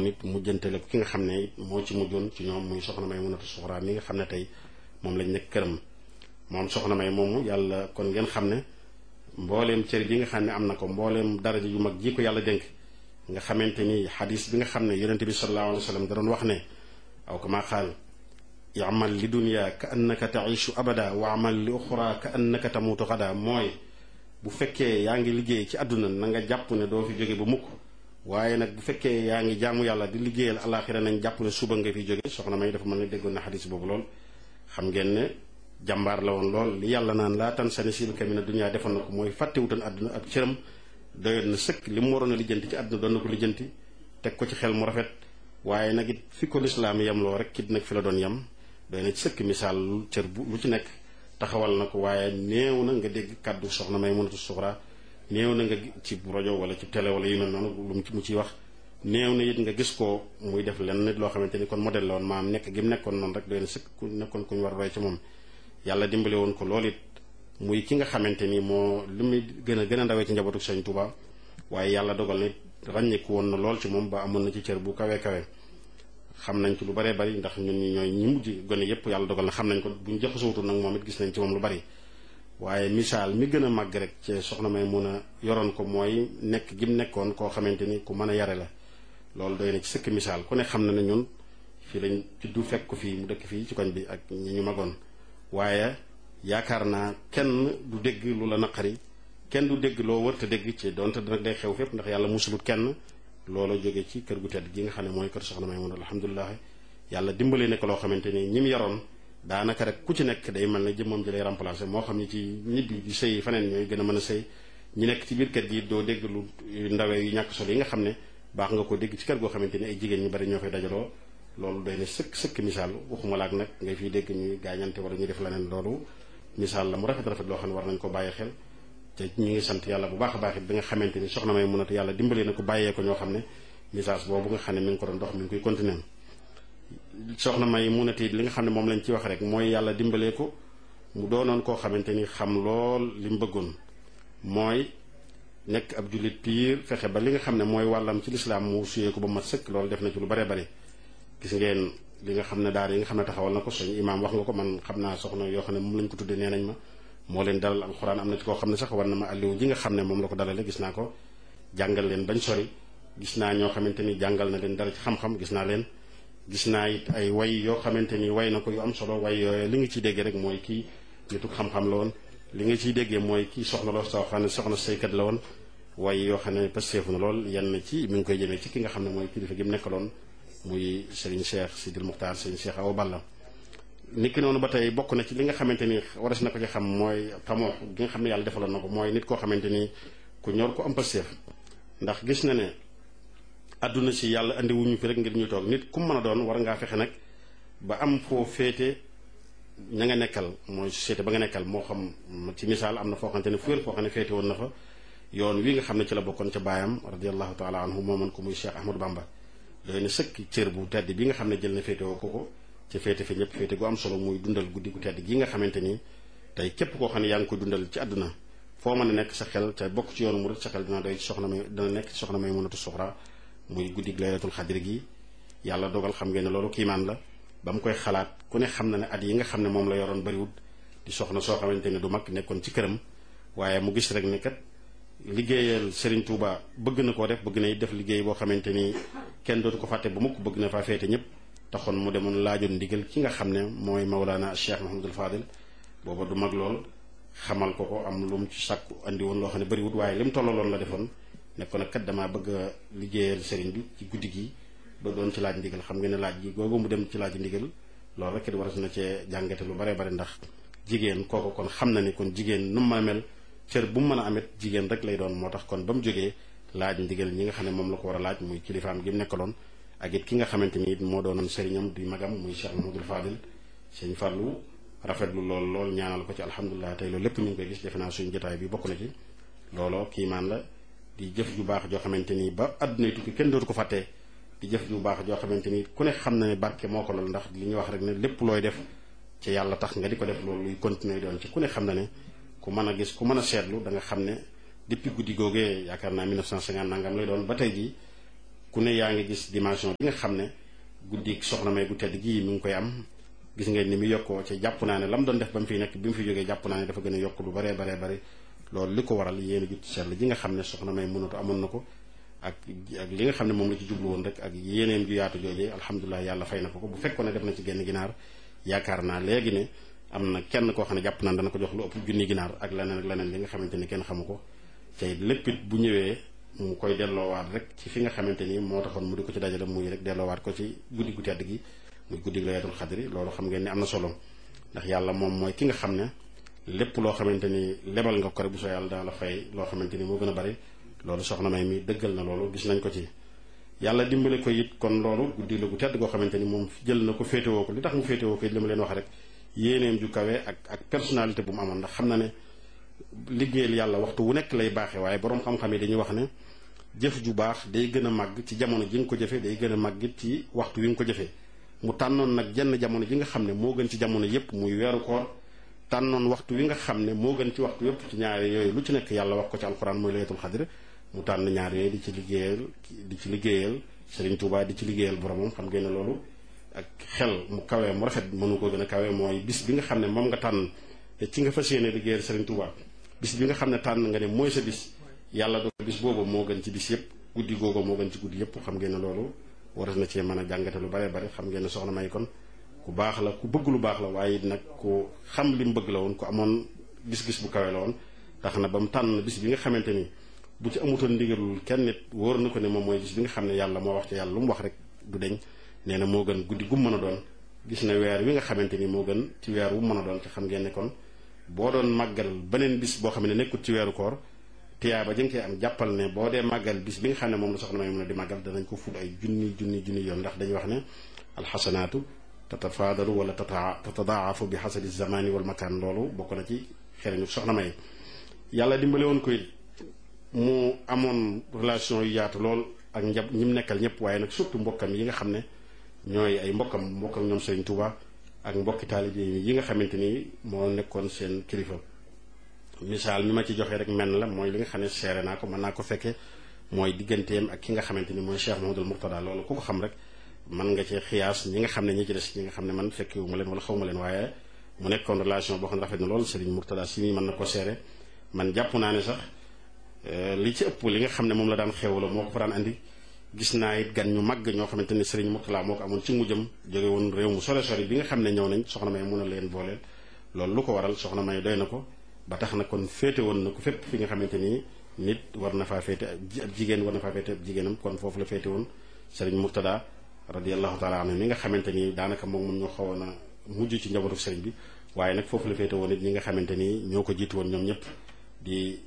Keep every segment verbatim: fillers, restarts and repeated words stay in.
doon it mujjantale ki nga xam ne moo ci mujjoon ci ñoom muy soxna Maymunatu Suxra mi nga xam ne tey moom lañ nekk këram. moom soxna May moomu yàlla kon ngeen xam ne mbooleem cër bi nga xam ne am na ko mbooleem daraja yu mag ji ko yàlla dénk nga xamante ni xadis bi nga xam ne yonente bi sallallahu alayhi wa sallam da doon wax ne aw kama qaal i'mal li dunya ka annaka ta'ishu abada wa amal li uxra ka annaka tamutu gada mooy bu fekkee yaa ngi liggéey ci àdduna na nga jàpp ne doo fi jóge ba mukk waaye nag bu fekkee yaa ngi jaamu yàlla di liggéeyal alaxira nañ jàpp ne suba nga fi jóge. soxna May dafa mën ne déggoon na xadis boobu lool xam ngeen ne jàmbaar la woon lool li yàlla naan laa tan sa nasiibaka mina dunya defoon na ko mooy fàttewutoon àdduna ab cëram doyoon na sëkk li mu waroon a lijjanti ci àdduna doon na ko lijjanti teg ko ci xel mu rafet waaye nag it fi ko lislaam yem loo rek kit nag fi la doon yem doy na ci sëkk misaal lu cër bu lu ci nekk taxawal na ko waaye néew na nga dégg kàddu soxna Maymunatu Suxra néew na nga ci rajo wala ci télé wala yu mel noonu lu mu ciy wax néew na it nga gis ko muy def lenn nit loo xamante ni kon modèle la woon maam nekk gi mu nekkoon noonu rek doy na sëkk ku nekkoon ku ñu war a roy ci moom. yàlla dimbale woon ko loolu it muy ki nga xamante ni moo li muy gën a gën a ndawee ci njabootu Sëñ Tuuba waaye yàlla dogal na ràññeeku woon na lool ci moom ba amoon na ci cër bu kawe kawe. xam nañ ci lu baree bari ndax ñun ñi ñooy ñi mujj gone yépp yàlla dogal na xam nañ ko buñ jaxasootu nag moom it gis nañ ci moom lu bari waaye misaal mi gën a màgg rek ci soxna May mun a yoroon ko mooy nekk gi mu nekkoon koo xamante ni ku mën a yare la loolu doy na ci sëkk misaal ku ne xam na ne ñun fii lañ juddu fekk ko fii mu dëkk fii ci koñ bi ak ñi ñu magoon waaye yaakaar naa kenn du dégg lu la naqari kenn du dégg loo wërta dégg ci donte nag day xew fépp ndax yàlla musulut kenn loolu jóge ci kër gu tedd gi nga xam ne mooy kër soxna May mun alhamdulilah yàlla dimbale ne ko loo xamante ni ñi mu yaroon daanaka rek ku ci nekk day mel ne jëmmam ji lay remplacer moo xam ne ci ñibbi di sëy faneen ñooy gën a mën a sëy ñi nekk ci biir kër gi doo dégg lu ndawee yu ñàkk solo yi nga xam ne baax nga ko dégg ci kër goo xamante ni ay jigéen ñu bari ñoo fay dajaloo loolu doy na sëkk sëkk misaal waxuma laak nag ngay fiy dégg ñuy gaañante wala ñuy def leneen loolu misaal la mu rafet rafet loo xam ne war nañ ko bàyyi xel te ñu ngi sant yàlla bu baax a baax it bi nga xamante ni soxna May munatu yàlla dimbalee na ko bàyyee ko ñoo xam ne message boobu nga xam ne mi ngi ko doon dox mi ngi koy continuer soxna May munatu it li nga xam ne moom lañ ci wax rek mooy yàlla dimbalee ko mu doonoon koo xamante ni xam lool li mu bëggoon mooy nekk ab jullit piir fexe ba li nga xam ne mooy wàllam ci lislaam mu suyee ko ba mat sëkk loolu def na ci lu bare bare gis ngeen li nga xam ne daara yi nga xam ne taxawal na ko suñu imaam wax nga ko man xam naa soxna yoo xam ne moom lañ ko tuddee nee nañ ma moo leen dalal alxuraan am na ci koo xam ne sax war na ma alliwu ji nga xam ne moom la ko dalale gis naa ko jàngal leen bañ sori gis naa ñoo xamante ni jàngal na leen dara ci xam-xam gis naa leen gis naa it ay way yoo xamante ni way na ko yu am solo way yooyu li nga ciy déggee rek mooy kii nitu xam-xam la woon li nga ciy déggee mooy kii soxna loo soo xam ne soxna saykat la woon way yoo xam ne pasteefu na lool yenn ci mi ngi koy jëmee ci ki nga xam ne mooy kilifa gi mu nekkaloon muy Serigne Cheikh Sidil Muxtaar Serigne Cheikh Awa Balla niki noonu ba tey bokk na ci li nga xamante ni waras na ko ci xam mooy xamoo gi nga xam ne yàlla defaloon na ko mooy nit koo xamante ni ku ñor ko am pasteef ndax gis na ne àdduna si yàlla andi wuñu fi rek ngir ñu toog nit ku mën a doon war ngaa fexe nag ba am foo féete ña nga nekkal mooy société ba nga nekkal moo xam ci misaal am na foo xamante ne fu wér foo xam ne féete woon na fa yoon wi nga xam ne ci la bokkoon ca baayam radiallahu taala anhu moomoon ko muy Cheikh Ahmadou Bamba doy na sëkk cër bu tedd bi nga xam ne jël na féete woo ko ko ci féete fi ñëpp féete gu am solo muy dundal guddi gu tedd gi nga xamante ni tey képp koo xam ne yaa ngi koy dundal ci àdduna foo mën a nekk sa xel ca bokk ci yoonu murid sa xel dina doy ci soxna may dina nekk ci soxna Maymunatu Suxra muy guddi laylatul xadri gi yàlla dogal xam ngeen ne loolu kiimaan la ba mu koy xalaat ku ne xam na ne at yi nga xam ne moom la yoroon bariwut di soxna soo xamante ne du mag nekkoon ci këram waaye mu gis rek ne kat liggéeyal Serigne Touba bëgg na koo def bëgg na def liggéey boo xamante ni kenn dootu ko fàtte ba mukk bëgg na faa féete ñëpp taxoon mu demoon laajoon ndigal ki nga xam ne mooy Mawlana Cheikh Mouhamadul Fadil booba du mag lool xamal ko ko am lu mu ci sàkku andi woon loo xam ne bariwut waaye li mu tollaloon la defoon ne ko nag kat damaa bëgg a liggéeyal Serigne bi ci guddi gi ba doon ci laaj ndigal xam nga ne laaj gi googu mu dem ci laaj ndigal loolu rek it war na cee jàngate lu bare bare ndax jigéen kooku kon xam na ni kon jigéen nu mu mën a mel cër bu mu mën a amit jigéen rek lay doon moo tax kon ba mu jógee laaj ndigal ñi nga xam ne moom la ko war a laaj muy kilifaam gi mu nekkaloon ak it ki nga xamante ni it moo doonoon sëriñam di magam muy Cheikh Mouhamadoul Fadil sëñ Fallou rafetlu lool lool ñaanal ko ci alhamdulilah tey loolu lépp ñu ngi koy gis defe naa suñu jotaay bi bokk na ci looloo kiimaan la di jëf ju baax joo xamante ni ba àdduna tukki kenn dootu ko fàttee di jëf ju baax joo xamante ni ku ne xam na ne barke moo ko lool ndax li ñuy wax rek ne lépp looy def ci yàlla tax nga di ko def loolu luy continuer doon ci ku ne xam na ne ku mën a gis ku mën a seetlu da nga xam ne depuis guddi googee yaakaar naa mille neuf cent cinquante nangam lay doon ba tey jii ku ne yaa ngi gis dimension bi nga xam ne guddi soxna May gu tedd gii mi ngi koy am gis ngeen ni mu yokkoo ci jàpp naa ne la mu doon def ba mu fi nekk bi mu fi jógee jàpp naa ne dafa gën a yokk lu baree baree bari loolu li ko waral yéen a jut sell ji nga xam ne soxna May mënatu amoon na ko ak ak li nga xam ne moom la ci jublu woon rek ak yéeneem ju yaatu joojee alhamdulilah yàlla fay na ko ko bu fekkoon ne def na ci genn ginaar yaakaar naa léegi ne am na kenn koo xam ne jàpp naa dana ko jox lu ëpp junni ginaar ak leneen ak leneen li nga xamante ni kenn xamu ko te lépp it bu ñëwee mu koy delloowaat rek ci fi nga xamante ni moo taxoon mu di ko ci dajale muy rek delloowaat ko ci guddi gu tedd gi muy guddi laylatul xadri loolu xam ngeen ni am na solo ndax yàlla moom mooy ki nga xam ne lépp loo xamante ni lebal nga ko rek bu soo yàlla daal la fay loo xamante ni moo gën a bari loolu soxna May mi dëggal na loolu gis nañ ko ci yàlla dimbale ko it kon loolu guddi la gu tedd goo xamante ni moom jël na ko féetewoo ko li tax mu féetewoo ko it li ma leen wax rek yéeneem ju kawe ak ak personnalité bu mu amoon ndax xam na ne liggéeyal yàlla waxtu wu nekk lay baaxee waaye boroom xam-xam yi dañuy wax ne jëf ju baax day gën a màgg ci jamono ji nga ko jëfee day gën a màgg it ci waxtu wi nga ko jëfee mu tànnoon nag jenn jamono ji nga xam ne moo gën ci jamono yépp muy weeru koor tànnoon waxtu wi nga xam ne moo gën ci waxtu yépp ci ñaari yooyu lu ci nekk yàlla wax ko ci alxuraan mooy laylatul xadr mu tànn ñaar yooyu di ci liggéeyal di ci liggéeyal Serigne Touba di ci liggéeyal boromam xam ngeen ne loolu ak xel mu kawee mu rafet mënu ko gën a kawee mooy bis bi nga xam ne moom nga tànn te ci nga fas yéene liggéeyal Serigne Touba bis bi nga xam ne tànn nga ne mooy sa bis yàlla do bis boobu moo gën ci bis yépp guddi googu moo gën ci guddi yépp xam ngeen ne loolu war na cee mën a jàngate lu bare bare xam ngeen ne soxna May kon ku baax la ku bëgg lu baax la waaye nag ku xam li mu bëgg la woon ku amoon gis-gis bu kawe la woon tax na ba mu tànn bis bi nga xamante ni bu ci amutoon ndigalul kenn nit wóor na ko ne moom mooy bis bi nga xam ne yàlla moo wax ci yàlla lu mu wax rek du deñ nee na moo gën guddi gu mën a doon gis na weer wi nga xamante ni moo gën ci weer wu mën a doon te xam ngeen ne kon boo doon màggal beneen bis boo xam ne nekkut ci weeru koor tiyaa ba jëng koy am jàppal ne boo dee màggal bis bi nga xam ne moom la soxna May mën a di màggal danañ ko ful ay junni junni junni yoon ndax dañuy wax ne alxasanaatu tatafaadalu wala tata tatadaafu bi xasabi zamani wal makaan loolu bokk na ci xereñu soxna May yàlla dimbale woon ko it mu amoon relation yu yaatu lool ak njab ñi mu nekkal ñëpp waaye nag surtout mbokkam yi nga xam ne ñooy ay mbokkam mbokkam ñoom Serigne Touba ak mbokki taalibe yi nga xamante ni moo nekkoon seen kilifa misaal mi ma ci joxe rek menn la mooy li nga xam ne seere naa ko mën naa ko fekke mooy digganteem ak ki nga xamante ni mooy Cheikh Mouhamadoul Mourtada loolu ku ko xam rek mën nga ci xiyaas ñi nga xam ne ñi ci des ñi nga xam ne man fekkewu ma leen wala xaw ma leen waaye mu nekkoon relation boo xam ne rafet na loolu Serigne Mourtada si mi mën na ko seere man jàpp naa ne sax li ci ëpp li nga xam ne moom la daan xewloo moo ko fa daan andi gis naa it gan ñu màgg ñoo xamante ni Serigne Mourtada moo ko amoon ci mujjam jóge woon réew mu sore sori bi nga xam ne ñëw nañ soxna May mun a leen booleel loolu lu ko waral soxna May doy na ko ba tax na kon féete woon na ko fépp fi nga xamante ni nit war na faa féete ab jigéen war na faa féete ab jigéenam kon foofu la féete woon Serigne Mourtada radiyallahu taala anhu mi nga xamante ni daanaka moom mun ñoo xawoon a mujj ci njabootu Serigne bi waaye nag foofu la féete woon it ñi nga xamante ni ñoo ko jiitu woon ñoom ñëpp di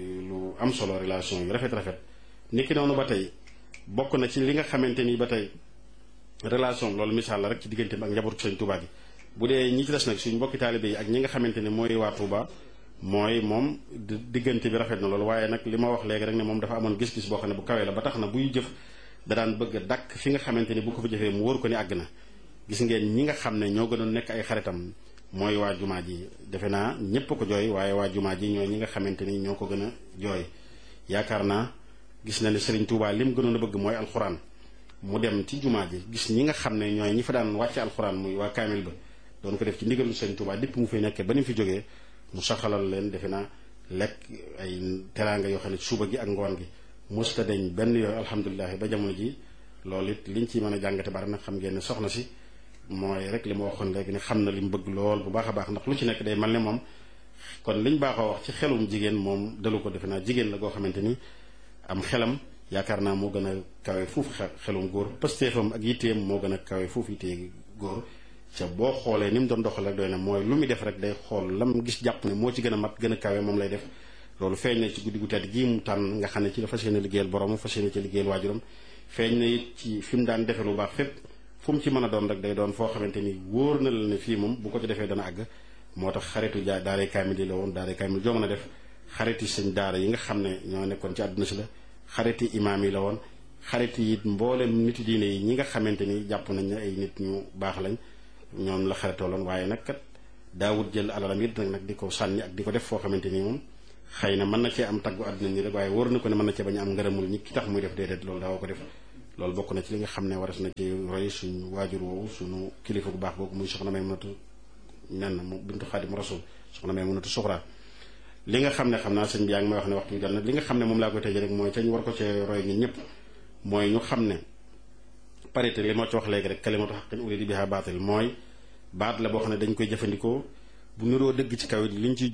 lu am solo relation yu rafet rafet niki noonu ba tey bokk na ci li nga xamante ni ba tey relation loolu misaal la rek ci diggante ak njabootu Serigne Touba gi bu dee ñi ci des nag suñ mbokki taalibe yi ak ñi nga xamante ne mooy waa Touba mooy moom diggante bi rafet na loolu waaye nag li ma wax léegi rek ne moom dafa amoon gis-gis boo xam ne bu kawee la ba tax na buy jëf da daan bëgg a dakk fi nga xamante ni bu ko fa jëfee mu wóor ko ni àgg na gis ngeen ñi nga xam ne ñoo gënoon nekk ay xaritam mooy waa jumaa ji defe naa ñépp ko jooy waaye waa jumaa ji ñooy ñi nga xamante ni ñoo ko gën a jooy yaakaar naa gis na ne Serigne Touba li mu gënoon a bëgg mooy alxuraan mu dem ci jumaa ji gis ñi nga xam ne ñooy ñi fa daan wàcce alxuraan muy waa kaamil ba doon ko def ci ndigalu Serigne Touba dépp mu fay nekkee ba ni mu fi jógee mu saxalal leen defe naa lekk ay teraanga yoo xam ne suba gi ak ngoon gi musta deñ benn yooyu alhamdulilah ba jamono ji loolu it liñ ci mën a jàngate bari nag xam ngeen ne soxna si mooy rek li ma waxoon léegi ne xam na li mu bëgg lool bu baax a baax ndax lu ci nekk day mel ne moom kon liñ baaxoo wax ci xelum jigéen moom dalu ko defe naa jigéen la goo xamante ni am xelam yaakaar naa moo gën a kawe fuuf xelum góor pëstéefam ak yitteem moo gën a kawe fuuf yittee góor ca boo xoolee ni mu doon doxal rek doy na mooy lu muy def rek day xool lam gis jàpp ne moo ci gën a mat gën a kawe moom lay def loolu feeñ na ci guddi gu tedd gii mu tànn nga xam ne ci la fas yéene liggéeyal borom fas yéene ci liggéeyal waajuram feeñ na it ci fi mu daan defe lu baax fépp fu mu ci mën a doon rek day doon foo xamante ni wóor na la ne fii moom bu ko ci defee dana àgg moo tax xaritu ja daaray kaamil yi la woon daaray kaamil joo mën a def xariti sëñ daara yi nga xam ne ñoo nekkoon ci àdduna si la xariti imaam yi la woon xariti it mboolem nitu diine yi ñi nga xamante ni jàpp nañ ne ay nit ñu baax lañ ñoom la xaritooloon waaye nag kat daawut jël alalam it nag nag di ko sànni ak di ko def foo xamante ni moom xëy na mën na cee am taggu àdduna ni rek waaye wóor na ko ne mën na cee bañ a am ngërëmul ñi ki tax muy def déedéet loolu daawa ko def loolu bokk na ci li nga xam ne waras na ci roy suñu waajur woowu suñu kilifa bu baax boobu muy soxna Maymunatu nen mu bintu Xaadimu Rasuul soxna Maymunatu Suxra li nga xam ne xam naa sëñ bi yaa ngi may wax ne waxtu bi jot na li nga xam ne moom laa koy tëjee rek mooy ca ñu war ko cee roy ñun ñëpp mooy ñu xam ne parité li moo ci wax léegi rek kalimatu haqqin urida biha baatil mooy baat la boo xam ne dañ koy jëfandikoo bu niroo dëgg ci kaw it liñ ciy